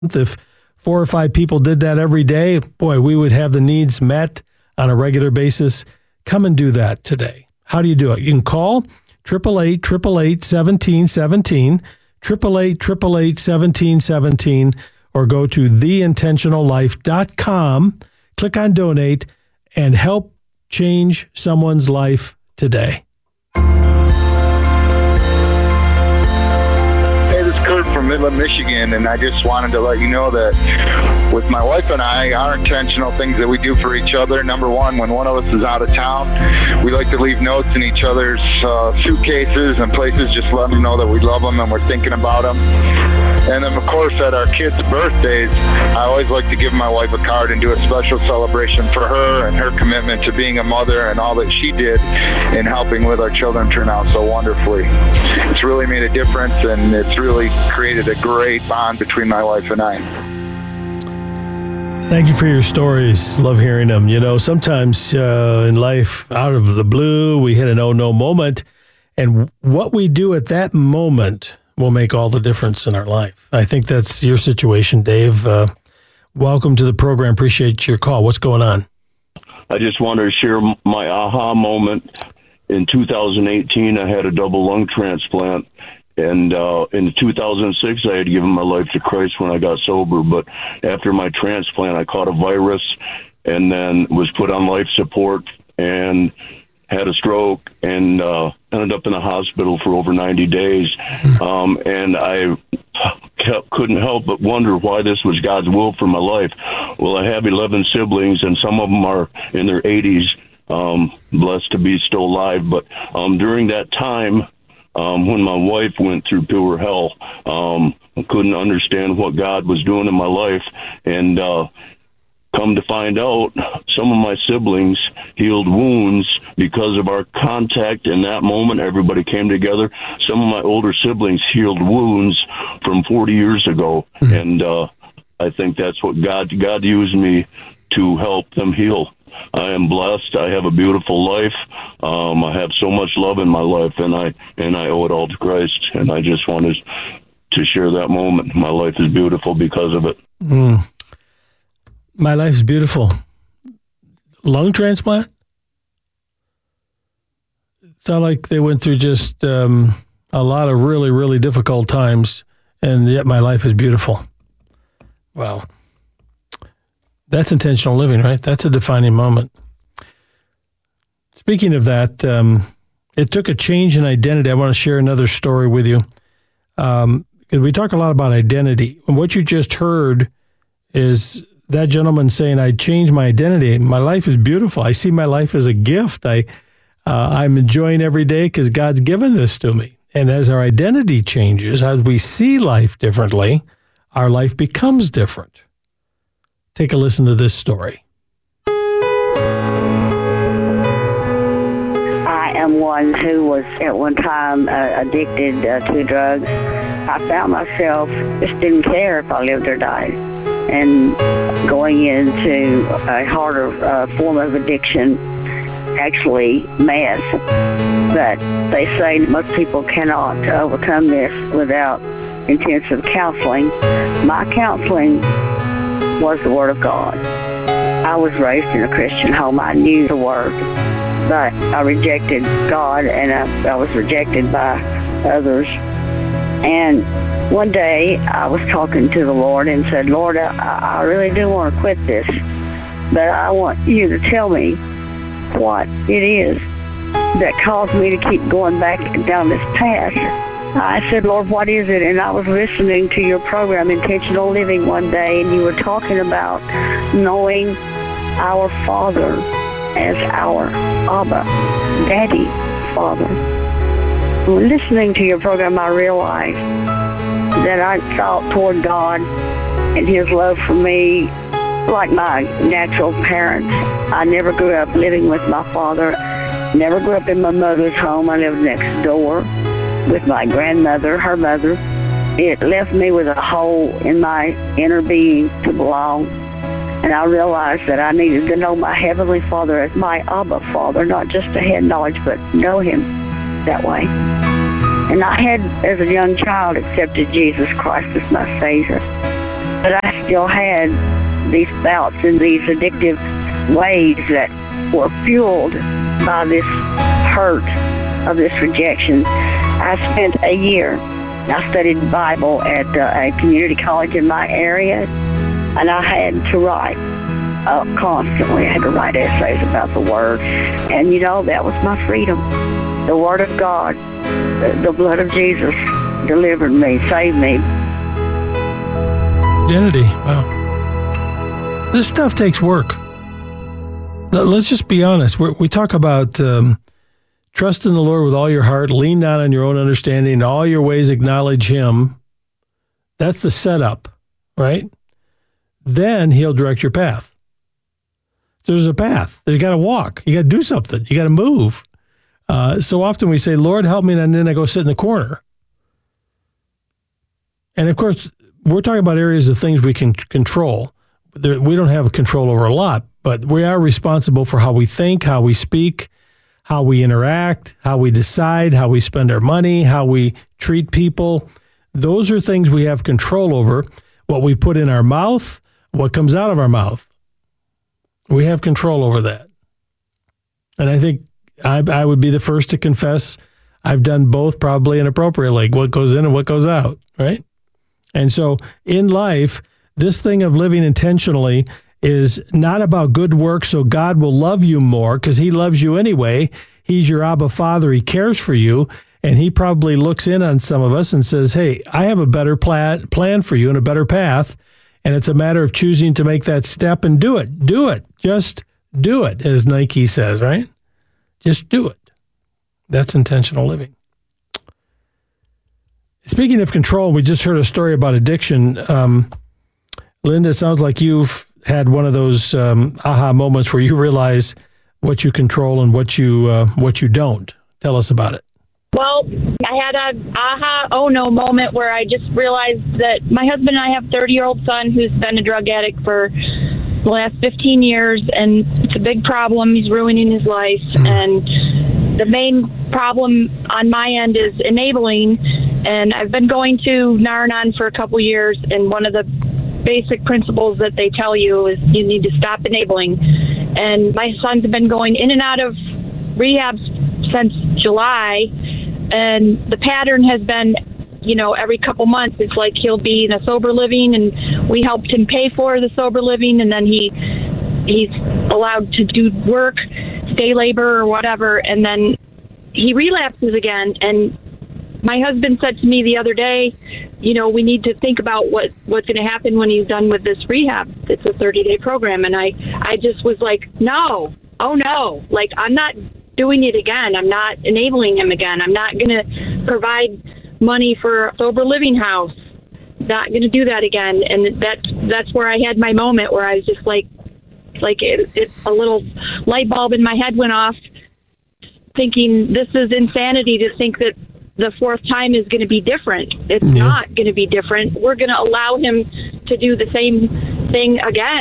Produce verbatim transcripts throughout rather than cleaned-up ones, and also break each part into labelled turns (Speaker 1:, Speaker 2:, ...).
Speaker 1: If four or five people did that every day, boy, we would have the needs met on a regular basis. Come and do that today. How do you do it? You can call eight eight eight, eight eight eight, one seven one seven, eight eight eight, eight eight eight, one seven one seven, or go to the intentional life dot com, click on donate, and help change someone's life today.
Speaker 2: From Midland, Michigan, and I just wanted to let you know that with my wife and I, our intentional things that we do for each other, number one, when one of us is out of town, we like to leave notes in each other's uh, suitcases and places, just let them know that we love them and we're thinking about them. And then, of course, at our kids' birthdays, I always like to give my wife a card and do a special celebration for her and her commitment to being a mother and all that she did in helping with our children turn out so wonderfully. It's really made a difference, and it's really created a great bond between my wife and I.
Speaker 1: Thank you for your stories. Love hearing them. You know, sometimes uh, in life, out of the blue, we hit an oh no moment, and what we do at that moment will make all the difference in our life. I think that's your situation, Dave. Uh, welcome to the program. Appreciate your call. What's going on?
Speaker 3: I just wanted to share my aha moment. In two thousand eighteen, I had a double lung transplant. And uh, in two thousand six, I had given my life to Christ when I got sober. But after my transplant, I caught a virus and then was put on life support and had a stroke and uh, ended up in the hospital for over ninety days. Um, and I kept, couldn't help but wonder why this was God's will for my life. Well, I have eleven siblings, and some of them are in their eighties, um, blessed to be still alive. But um, during that time, Um, when my wife went through pure hell, um, I couldn't understand what God was doing in my life. And uh, come to find out, some of my siblings healed wounds because of our contact in that moment. Everybody came together. Some of my older siblings healed wounds from forty years ago. Mm-hmm. And uh, I think that's what God, God used me to help them heal. I am blessed. I have a beautiful life. Um, I have so much love in my life, and I and I owe it all to Christ. And I just wanted to share that moment. My life is beautiful because of it.
Speaker 1: Mm. My life is beautiful. Lung transplant? It sounded like they went through just um, a lot of really, really difficult times, and yet my life is beautiful. Wow. That's intentional living, right? That's a defining moment. Speaking of that, um, it took a change in identity. I want to share another story with you. Um, because we talk a lot about identity. And what you just heard is that gentleman saying, I changed my identity. My life is beautiful. I see my life as a gift. I, uh, I'm enjoying every day because God's given this to me. And as our identity changes, as we see life differently, our life becomes different. Take a listen to this story.
Speaker 4: I am one who was at one time uh, addicted uh, to drugs. I found myself just didn't care if I lived or died, and going into a harder uh, form of addiction, actually meth. But they say most people cannot overcome this without intensive counseling. My counseling was the Word of God. I was raised in a Christian home. I knew the Word, but I rejected God, and I, I was rejected by others. And one day I was talking to the Lord and said, Lord, I, I really do want to quit this, but I want you to tell me what it is that caused me to keep going back down this path. I said, Lord, what is it? And I was listening to your program, Intentional Living, one day, and you were talking about knowing our Father as our Abba, Daddy, Father. When listening to your program, I realized that I felt toward God and His love for me like my natural parents. I never grew up living with my father, never grew up in my mother's home. I lived next door with my grandmother, her mother. It left me with a hole in my inner being to belong. And I realized that I needed to know my Heavenly Father as my Abba Father, not just to head knowledge, but know Him that way. And I had, as a young child, accepted Jesus Christ as my Savior. but I still had these bouts and these addictive ways that were fueled by this hurt of this rejection. I spent a year. I studied the Bible at uh, a community college in my area, and I had to write uh, constantly. I had to write essays about the Word, and you know, that was my freedom. The Word of God, the, the blood of Jesus delivered me, saved me.
Speaker 1: Identity. Wow. This stuff takes work. Let's just be honest. We're, we talk about um, trust in the Lord with all your heart, lean not on your own understanding, in all your ways acknowledge Him. That's the setup, right? Then He'll direct your path. So there's a path. You got to walk. You got to do something. You got to move. Uh, so often we say, Lord, help me, and then I go sit in the corner. And of course, we're talking about areas of things we can control. There, we don't have control over a lot, but we are responsible for how we think, how we speak, how we interact, how we decide, how we spend our money, how we treat people. Those are things we have control over. What we put in our mouth, what comes out of our mouth. We have control over that. And I think I, I would be the first to confess I've done both probably inappropriately, what goes in and what goes out, right? And so in life, this thing of living intentionally is not about good work so God will love you more, because He loves you anyway. He's your Abba Father. He cares for you. And He probably looks in on some of us and says, hey, I have a better pla- plan for you and a better path. And it's a matter of choosing to make that step and do it. Do it. Just do it, as Nike says, right? Just do it. That's intentional living. Speaking of control, we just heard a story about addiction. Um, Linda, it sounds like you've had one of those um, aha moments where you realize what you control and what you uh, what you don't. Tell us about it.
Speaker 5: Well, I had a aha, oh no moment where I just realized that my husband and I have a thirty-year-old son who's been a drug addict for the last fifteen years, and it's a big problem. He's ruining his life, mm-hmm. and the main problem on my end is enabling. And I've been going to Nar-Anon for a couple years, and one of the basic principles that they tell you is you need to stop enabling. And my son's been going in and out of rehab since July, and the pattern has been, you know, every couple months it's like he'll be in a sober living, and we helped him pay for the sober living, and then he he's allowed to do work, day labor or whatever, and then he relapses again. And my husband said to me the other day, you know, we need to think about what, what's going to happen when he's done with this rehab. It's a thirty-day program. And I, I just was like, no, oh, no. Like, I'm not doing it again. I'm not enabling him again. I'm not going to provide money for a sober living house. Not going to do that again. And that's, that's where I had my moment where I was just like, like it, it, a little light bulb in my head went off, thinking this is insanity to think that the fourth time is going to be different. It's yes. not going to be different. We're going to allow him to do the same thing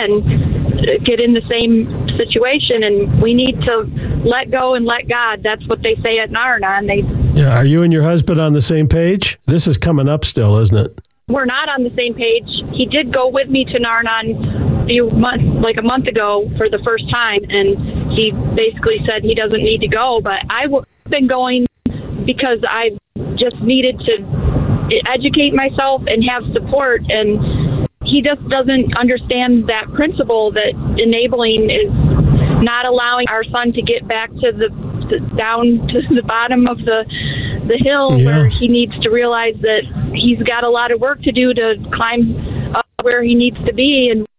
Speaker 5: again, get in the same situation, and we need to let go and let God. That's what they say at Nar-Anon. They
Speaker 1: Yeah, are you and your husband on the same page? This is coming up still, isn't it?
Speaker 5: We're not on the same page. He did go with me to Nar-Anon a few months, like a month ago for the first time, and he basically said he doesn't need to go, but I've been going because I just needed to educate myself and have support, and he just doesn't understand that principle that enabling is not allowing our son to get back to the, the down to the bottom of the the hill yeah. where he needs to realize that he's got a lot of work to do to climb up where he needs to be. And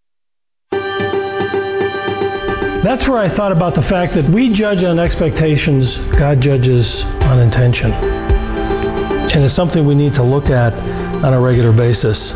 Speaker 1: that's where I thought about the fact that we judge on expectations, God judges on intention. And it's something we need to look at on a regular basis.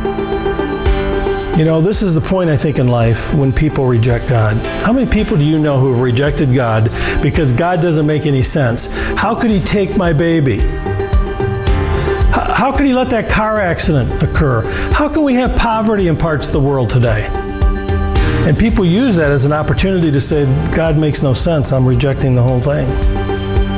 Speaker 1: You know, this is the point, I think, in life when people reject God. How many people do you know who have rejected God because God doesn't make any sense? How could He take my baby? How could He let that car accident occur? How can we have poverty in parts of the world today? And people use that as an opportunity to say, God makes no sense, I'm rejecting the whole thing.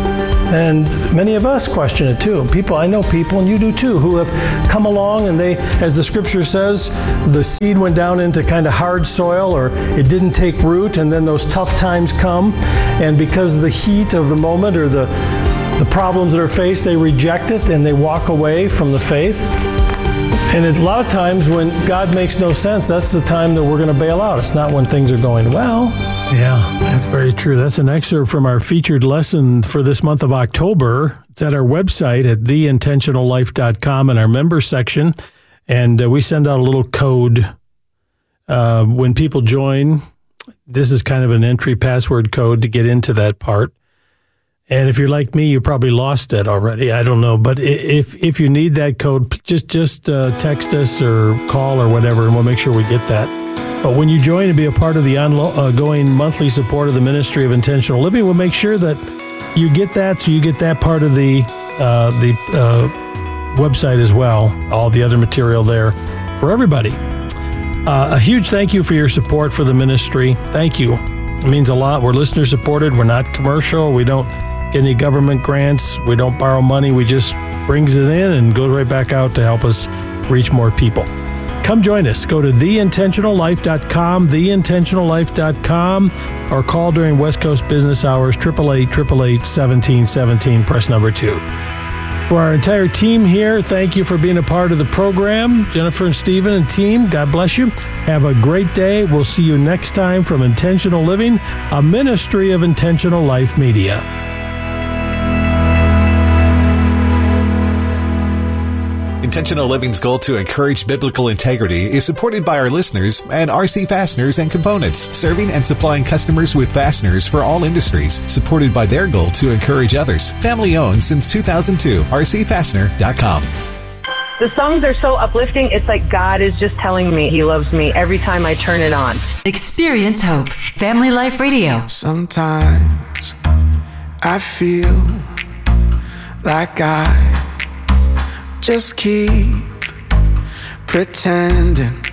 Speaker 1: And many of us question it too. People, I know people, and you do too, who have come along and they, as the scripture says, the seed went down into kind of hard soil, or it didn't take root, and then those tough times come, and because of the heat of the moment or the, the problems that are faced, they reject it and they walk away from the faith. And it's a lot of times when God makes no sense, that's the time that we're going to bail out. It's not when things are going well. Yeah, that's very true. That's an excerpt from our featured lesson for this month of October. It's at our website at the intentional life dot com in our member section. And uh, we send out a little code uh, when people join. This is kind of an entry password code to get into that part. And if you're like me, you probably lost it already. I don't know. But if if you need that code, just just uh, text us or call or whatever, and we'll make sure we get that. But when you join and be a part of the ongoing monthly support of the Ministry of Intentional Living, we'll make sure that you get that, so you get that part of the uh, the uh, website as well, all the other material there for everybody. Uh, a huge thank you for your support for the ministry. Thank you. It means a lot. We're listener supported. We're not commercial. We don't get any government grants. We don't borrow money. We just brings it in and goes right back out to help us reach more people. Come join us. Go to the intentional life dot com, the intentional life dot com, or call during West Coast business hours, eight eight eight, eight eight eight, one seven one seven, press number two. For our entire team here, thank you for being a part of the program. Jennifer and Stephen and team, God bless you. Have a great day. We'll see you next time from Intentional Living, a ministry of Intentional Life Media.
Speaker 6: Intentional Living's goal to encourage biblical integrity is supported by our listeners and R C Fasteners and Components, serving and supplying customers with fasteners for all industries, supported by their goal to encourage others. Family owned since two thousand two, R C fastener dot com.
Speaker 7: The songs are so uplifting, it's like God is just telling me He loves me every time I turn it on.
Speaker 8: Experience hope. Family Life Radio.
Speaker 9: Sometimes I feel like I just keep pretending